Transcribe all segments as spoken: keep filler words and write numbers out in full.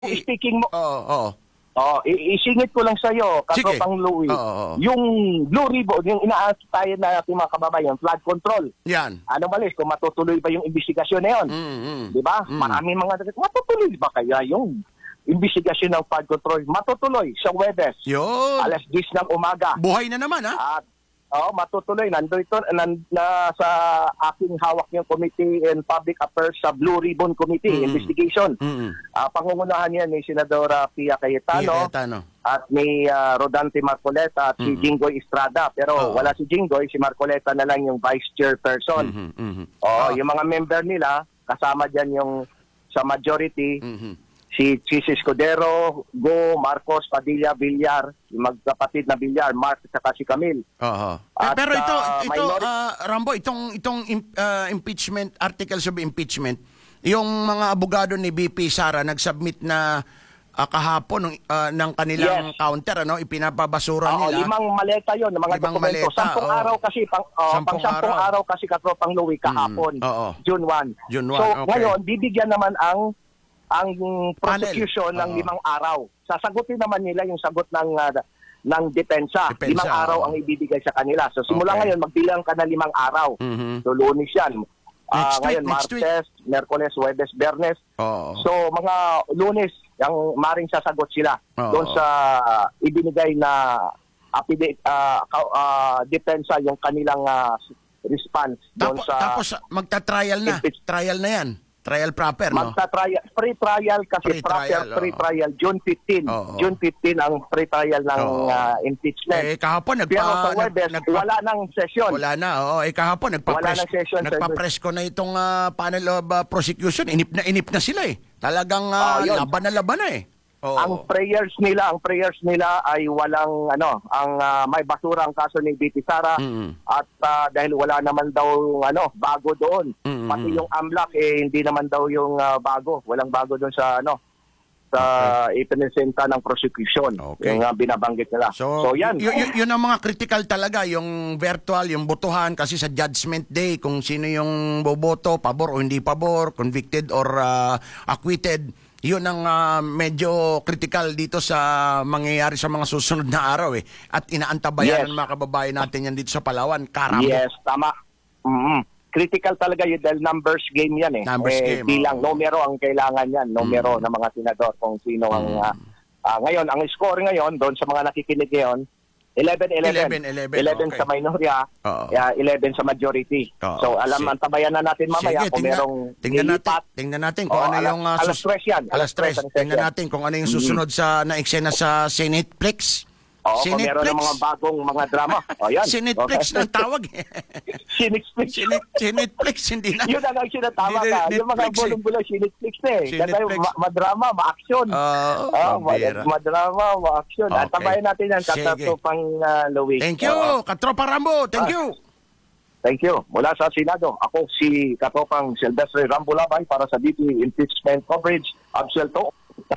Speaking mo, Oo, oo. oh, i- isingit ko lang sa iyo, Sige. Katropang Louie, Oo, oo. yung Blue Ribbon, yung inaatayan na ating mga kababayan, flood control. Yan. Ano malis, kung matutuloy ba yung investigasyon na yun? Mm, mm. Di ba? Mm. Maraming mga matutuloy ba kaya yung investigasyon ng flood control? Matutuloy sa Webes, Yun. alas diyes ng umaga. Buhay na naman, ha? At oh, matutuloy. Nandito ito, nan, na sa aking hawak yung Committee in Public Affairs sa Blue Ribbon Committee, Mm. Investigation. Mm. Ah, pangungunahan yan ni Senadora Pia Cayetano, Cayetano. at ni ah, Rodante Marcoleta at si Mm-mm. Jinggoy Estrada. Pero Oo. wala si Jinggoy, si Marcoleta na lang yung Vice Chairperson. Mhm, mhm. Oh, Ah. yung mga member nila, kasama dyan yung sa majority, Mhm. si Chis Escudero, Go, Marcos, Padilla, Villar, yung magkapatid na Villar, Mark at saka si Camille. Oo. At, Pero ito, ah, ito minor- ah, Rambo, itong itong im- ah, impeachment, articles of impeachment, yung mga abogado ni B P Sara nagsubmit na ah, kahapon ng, ah, ng kanilang Yes. counter, ano, ipinapabasura Oo, nila. limang maleta yon ng mga Limang dokumento. maleta, Sampung oo. araw kasi, pang, oh, Sampung pang sampung araw. araw. kasi Katropang Louie kahapon, Mm, oo. June first. June So first, okay. ngayon, bibigyan naman ang ang prosecution Panel. ng Oo. limang araw. Sasagutin naman nila yung sagot ng ah, ng depensa. Depensa, Limang araw oo. ang ibibigay sa kanila. So simula Okay. ngayon, magbilang ka na limang araw. Mhm. So Lunes yan. Ah, Next week, ngayon, next week. Martes, Merkules, Huwebes, Bernes. Oo. So mga Lunes, ang maring sasagot sila Oo. doon sa ibinigay na apide, uh, depensa yung kanilang ah, response doon Tapos, sa tapos magta-trial na. Impeach- Trial na yan. Trial proper, no? magta-trial, pre-trial kasi Pre-trial, proper oo. pre-trial June fifteenth. Oo. June fifteenth ang pre-trial ng Oo. ah, impeachment. Eh, kahapon, nagpa... Pero sa nag- Huwebes, nagpa- wala nang session. Wala na, oo. Eh, kahapon, Wala nagpa-press, na session, sir. nagpa-press ko na itong ah, panel of ah, prosecution. Inip na inip na sila, eh. Talagang Ah, ah, yun. laban na laban na, eh. Oo. Ang prayers nila, ang prayers nila ay walang ano, ang ah, may basura ang kaso ni B P Sara Mm-mm. at ah, dahil wala naman daw ano, bago doon. Mm-mm. Pati yung AMLAC eh hindi naman daw yung ah, bago, walang bago doon sa ano sa ipinesenta ng prosecution. Okay. Yung ah, binabanggit nila. So, yan. y- y- yun ang mga critical talaga, yung virtual, yung botohan, kasi sa judgment day, kung sino yung boboto, pabor o hindi pabor, convicted or ah, acquitted, yun ang ah, medyo critical dito sa mangyayari sa mga susunod na araw, eh. At inaantabayan Yes. ng mga kababayan natin yan dito sa Palawan. Karambo. Yes, tama. Mm. Critical talaga yun dahil numbers game yan eh. Numbers eh, game, Bilang oo. numero ang kailangan yan. Numero ng mga senador kung sino ang... Mm. ah, ah, ngayon, ang score ngayon doon sa mga nakikinig ngayon, eleven eleven. eleven eleven, okay. sa minorya, Oo. yeah, eleven sa majority. Oo, So alam, sige. antabayan na natin mamaya Sige, kung tingnan, merong tingnan natin, lilipat. tingnan natin kung Oo, ano alas- yung ah, alas sus- tres yan. Alas tres. ang Tingnan session. natin kung ano yung susunod sa na-eksena sa Senateplex. Oo, kung meron ng Senateplex. mga bagong mga drama. O yan. Senateplex Okay. ng tawag. eh. Senateplex. Senate, Senateplex, hindi na. Yun ang ang sinatawag Hindi, ka. Netflix Yung mga eh. bulong-bulong, Netflix na eh. Ganda yung Netflix. ma- madrama, ma-action. Oo, Ah, ma- pambira. madrama, ma-action. Okay. Antabayan natin yan, Sige. Katatupang uh, Louie. Thank you, Oo. Katropa Rambo. Thank Ah. you. Thank you. Mula sa Senado, ako si Katopang Silvestre Rambo Labay para sa B P Impeachment Coverage. Absuelto.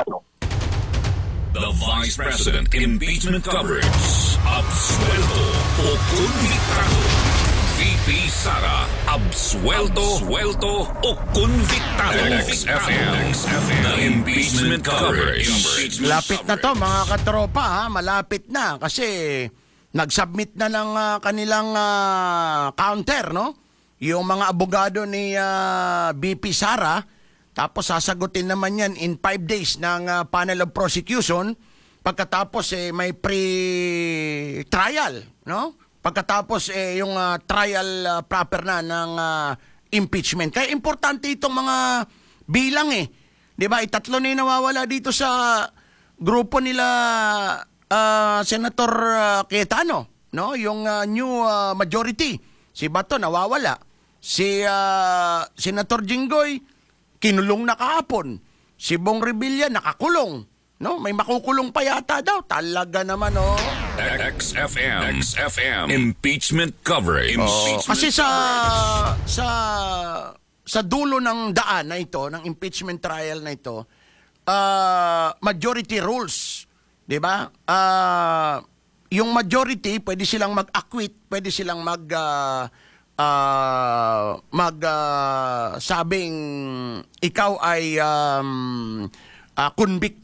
The Vice President Impeachment Coverage. Absuelto o convictado. V P Sara. Absuelto, suelto o convictado. X F M. The Impeachment Coverage. Malapit na to, mga katropa, ha? Malapit na. Kasi nag-submit na ng ah, kanilang ah, counter, no? Yung mga abogado ni ah, B P Sara. Tapos sasagutin naman yan in five days ng ah, panel of prosecution. Pagkatapos eh, may pre-trial, no? Pagkatapos eh, yung ah, trial ah, proper na ng ah, impeachment. Kaya importante itong mga bilang eh. Di ba? Itatlo na yung nawawala dito sa grupo nila ah, Senator ah, Cayetano, no? Yung ah, new ah, majority. Si Bato nawawala. Si ah, Senator Jinggoy kinulong na kahapon. Si Bong Revilla nakakulong. No? May makukulong pa yata daw. Talaga naman, oh. X F M. X F M. Impeachment Coverage. Oh, kasi sa sa sa dulo ng daan na ito, ng impeachment trial na ito, ah, majority rules, 'di ba? Ah, yung majority, pwede silang mag-acquit, pwede silang mag ah, ah, mag ah, sabing ikaw ay um, uh, convict